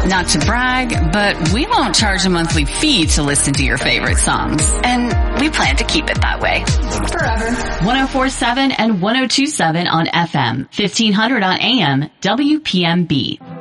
Not to brag, but we won't charge a monthly fee to listen to your favorite songs. And we plan to keep it that way. Forever. 104.7 and 102.7 on FM, 1500 on AM, WPMB.